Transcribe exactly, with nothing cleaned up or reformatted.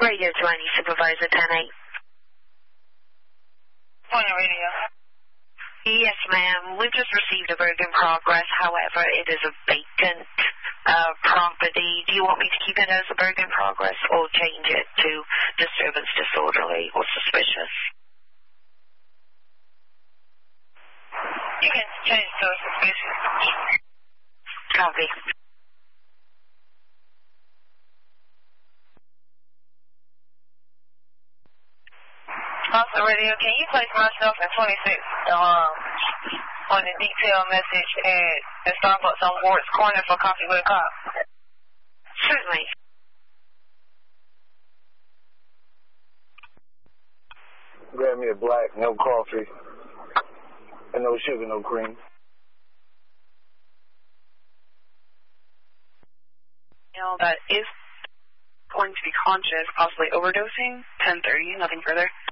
Radio twenty, Supervisor ten eight. twenty radio. Yes, ma'am. We've just received a Bergen Progress. However, it is a vacant uh, property. Do you want me to keep it as a Bergen Progress or change it to disturbance disorderly or suspicious? You can change it to suspicious. Copy. Also, radio, can you place myself in twenty-six um, on the detailed message at the Starbucks on Ward's Corner for coffee with a cop? Certainly. Grab me a black, no coffee, and no sugar, no cream. You know, that is going to be conscious, possibly overdosing. ten thirty, nothing further.